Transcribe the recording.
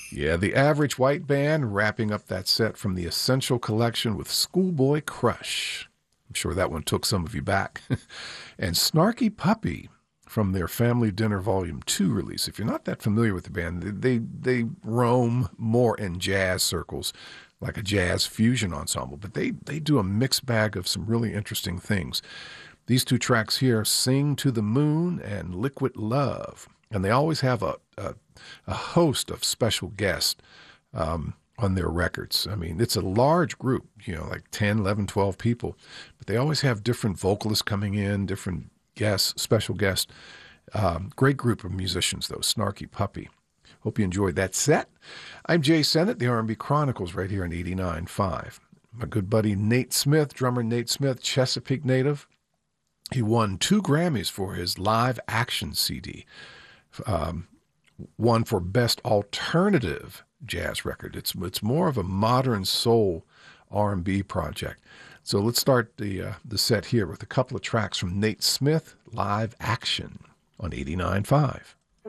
Yeah, the Average White Band wrapping up that set from the Essential Collection with Schoolboy Crush. I'm sure that one took some of you back. And Snarky Puppy from their Family Dinner Volume 2 release. If you're not that familiar with the band, they roam more in jazz circles, like a jazz fusion ensemble, but they do a mixed bag of some really interesting things. These two tracks here, Sing to the Moon and Liquid Love. And they always have a host of special guests on their records. I mean, it's a large group, like 10, 11, 12 people, but they always have different vocalists coming in, different guests, special guests. Great group of musicians, though, Snarky Puppy. Hope you enjoyed that set. I'm Jay Sennett, the R&B Chronicles, right here on 89.5. My good buddy Nate Smith, drummer Nate Smith, Chesapeake native. He won 2 Grammys for his live action CD. One for Best Alternative Jazz Record. It's more of a modern soul R&B project. So let's start the set here with a couple of tracks from Nate Smith, Live Action on 89.5.